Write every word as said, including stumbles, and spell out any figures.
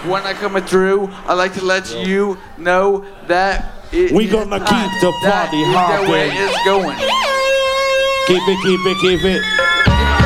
when I come through, I like to let you know that it we gonna keep the party hopping. hopping. The way it's going. Keep it, keep it, keep it.